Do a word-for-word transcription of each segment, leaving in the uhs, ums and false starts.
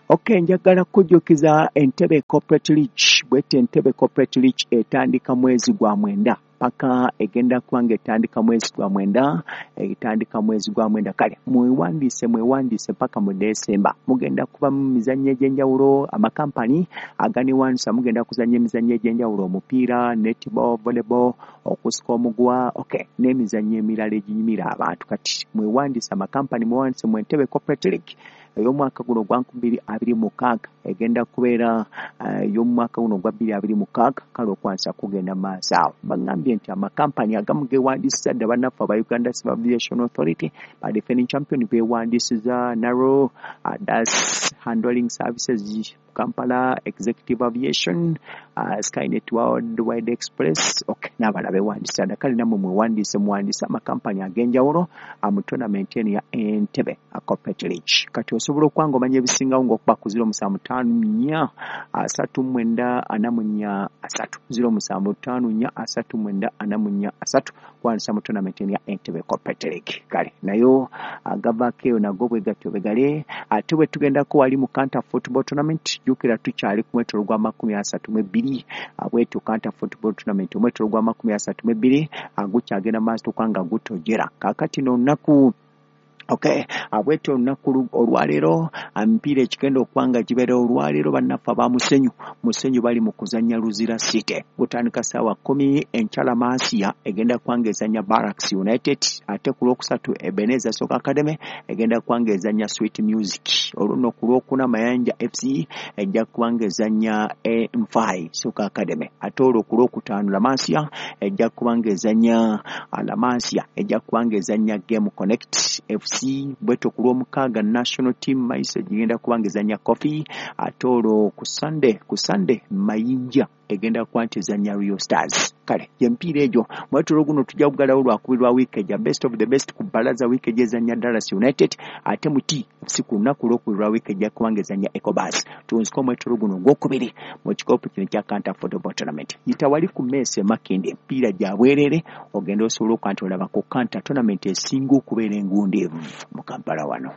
Okay, njagala kujjukiza Entebbe Corporate League. Bwete Entebbe Corporate League etandika mwezi gwa mwenda paka egenda kubanga etandika mwezi gwa mwenda etandika mwezi gwa mwenda kale mwewandise mwewandise paka mu December mugenda kuba mu mizannyo egy'enjawulo amakampani agani wansa mugenda kuzanya emizannyo egy'enjawulo omupiira netball volleyball okusika omugwa okay n'emizannyo emirala eginyumira abantu kati mwewandise amakampani mwewandise mu Entebbe Corporate League ey'omwaka guno gwa nkumi abiri mu mukaaga egenda kubeera ey'omwaka guno gwa bbiri abiri mu mukaaga kale okwansa kugenda maaso awo bagambye nti amakampani agamu geewandisiza dda bannaffe aba Uganda Civil Aviation Authority ba defending champion beewandisiza Naro uh, das handling services Kampala Executive Aviation uh, Skynet Worldwide Express okay n'abala beewandisiza dda kale namwe mwewandise muwandise amakampani ag'enjawulo mu tournament eno ya Entebbe Corporate League kati osobola okwanga omanya ebisingawo ng'okuba ku ziro musanvu ttaano nnya asatu mwenda ana mu nnya asatu ziro musanvu ttaano nnya asatu mwenda ana mu nnya asatu kuwandisa mu tournament eno ya Entebbe Corporate League kale nayo agavaako eyo nago bwe gatyo begale ate bwe tugendako wali mu Kanta Football Tournament jjukira tukyali ku mwetolo gwa makumi asatu mu ebbiri bwetu Kanta Football Tournament omwetolo gwa makumi asatu mu ebbiri gukyagenda maaso tukwanga gutojera kaakati n'olunaku okay abweto olunaku olwaleero amipiira ekigenda okwanga gibeera olwaleero bannaffe aba musenyu musenyu bali mu kuzannya Luzira City gutandika ssaawa kkumi enkyala Maasiya egenda kwanga ezannya Barracks United ate ku lwokusatu Ebenezer Soccer Academy egenda kwanga ezannya Sweet Music oluno ku lwokuna Mayanja F C ejja kwanga ezannya M five Soccer Academy ate olwo ku lwokutaano Lamasia ejja kwanga ezannya Lamasia ejja kwanga ezannya Game Connect F C bweto ku lw'omukaaga national team Maisa gigenda kubanga ezannya Coffee ate olwo ku Sunday ku Sunday Mayinja egenda kwantizanya Rio Stars kale yempiira ejo mwetolo guno tujja kugalawo lwakubirwa weekend ya best of the best ku balaza weekend ezanya Dallas United ate muti siku lunaku lwokubirwa weekend ya kubangezanya Ecobas tunziko mwetolo guno gwokubiri mu kikopo kino kya Kanta Football Tournament yitawali ku Mese Makinde mpira gya bwerere ogenda osobola okwantolaba ku Kanta Tournament esinga okubeera engundeevu mu Kampala wano.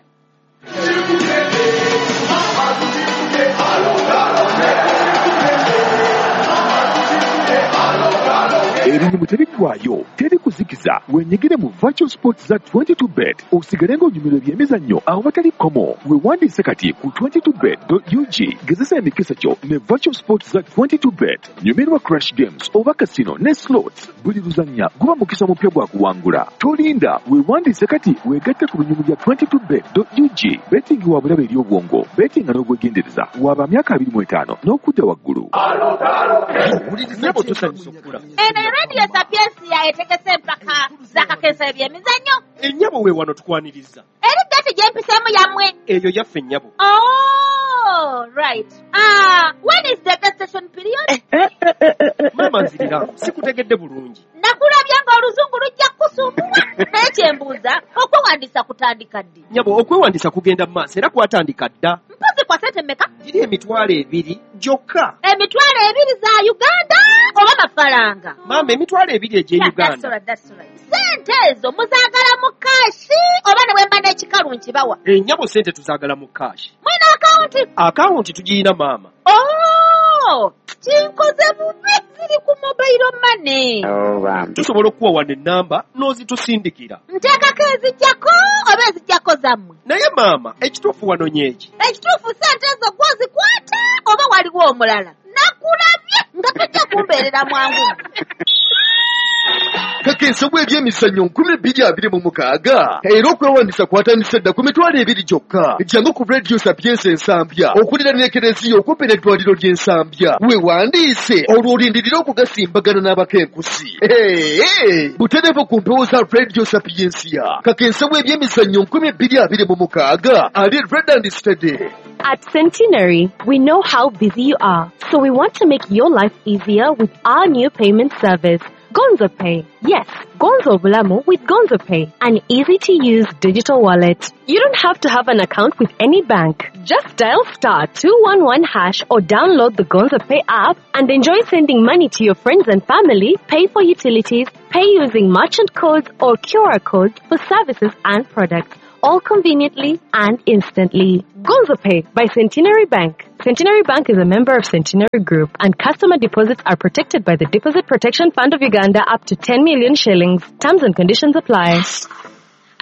Eririmu terigwayo teri kuzikiza wenyigire mu virtual sports za twenty-two bet osigale ng'onyumirwa ebyemizannyo awo batali komo wewandiise kati ku twenty-two bet dot u g gezesa emikisa kyo ne virtual sports za twenty-two bet nyumirwa crash games oba casino ne slots buli luzannya guba mukisa mupya gwa kuwangula tolinda wewandiise kati wegatte ku binyumu bya twenty-two bet dot u g betting wa bulabe eri obwongo betting n'obwegendereza waba myaka abiri mu etaano n'okudda waggulu. Radio Sapiensia etegese mpaka zakakesa ebyemizannyo ennyabo we wano tukwaniriza eri date gyempisemu yamwe eyo yaffe ennyabo. Oh right ah when is the gestation period? Mama nzirira sikutegedde bulungi nakulabya nga oluzungu lujja kusumbua n'ekyembuuza okwewandisa kutandika ddi? Nnyabo okwewandisa kugenda mu maaso era kwatandika dda. Mpozi kwa sente mmeka? Giri emitwalo ebiri gyokka. Emitwalo ebiri za Uganda oba mafaranga? Mama emitwalo ebiri egy'Uganda. Sente ezo muzaagala mu kaashi oba ne bwemba n'ekikalu nkibawa? Ennyabo sente tuzaagala mu kaashi. Mwina akawunti? Akawunti tugiyina maama. Oh kinkoze bubi ziri ku mobile money. Oh, tusobola okuwa wano ennamba n'ozitusindikira. Nteekako ezijjako oba ezijjako zammwe? Naye maama ekituufu wano nyeeki. Ekituufu sente ezo gwozikwata oba waliwo omulala? Nakulabye nga tujja kumbeerera mwangu. Kakensa bw'ebyemizannyo nkumi bbiri abiri mu mukaaga era okwewandisa kwatandise dda ku mitwalo ebiri gyokka jangu ku Radio Sapiensia ensambya okulira n'ekereziya okumpi n'eddwaliro ly'ensambya weewandiise olwo olindirira okugasimbagana n'abakenkusi. Butereevu ku mpewo za Radio Sapiensia kakensa bw'ebyemizannyo nkumi bbiri abiri mu mukaaga ali red and steady. At Centenary, we know how busy you are, so we want to make your life easier with our new payment service, Gonzo Pay. Yes, Gonzo Bulamu with Gonzo Pay, an easy-to-use digital wallet. You don't have to have an account with any bank. Just dial star two one one hash or download the Gonzo Pay app and enjoy sending money to your friends and family, pay for utilities, pay using merchant codes or Q R codes for services and products. all conveniently and instantly. Gonzo Pay by Centenary Bank. Centenary Bank is a member of Centenary Group, and customer deposits are protected by the Deposit Protection Fund of Uganda up to ten million shillings. Terms and conditions apply.